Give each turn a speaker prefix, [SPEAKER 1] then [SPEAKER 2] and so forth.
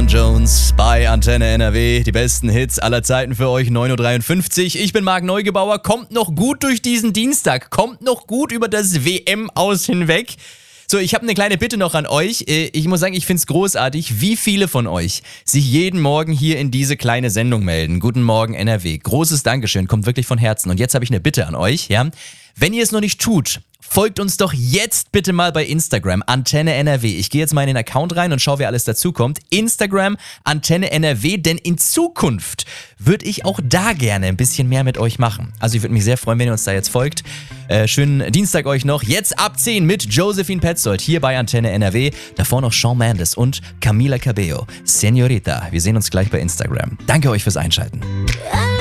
[SPEAKER 1] Jones bei Antenne NRW. Die besten Hits aller Zeiten für euch, 9.53 Uhr. Ich bin Marc Neugebauer. Kommt noch gut durch diesen Dienstag. Kommt noch gut über das WM-Aus hinweg. So, ich habe eine kleine Bitte noch an euch. Ich muss sagen, ich finde es großartig, wie viele von euch sich jeden Morgen hier in diese kleine Sendung melden. Guten Morgen NRW. Großes Dankeschön, kommt wirklich von Herzen. Und jetzt habe ich eine Bitte an euch. Ja? Wenn ihr es noch nicht tut, folgt uns doch jetzt bitte mal bei Instagram, Antenne NRW. Ich gehe jetzt mal in den Account rein und schaue, wer alles dazukommt. Instagram, Antenne NRW, denn in Zukunft würde ich auch da gerne ein bisschen mehr mit euch machen. Also ich würde mich sehr freuen, wenn ihr uns da jetzt folgt. Schönen Dienstag euch noch. Jetzt ab 10 mit Josephine Petzold hier bei Antenne NRW. Davor noch Shawn Mendes und Camila Cabello. Señorita, wir sehen uns gleich bei Instagram. Danke euch fürs Einschalten.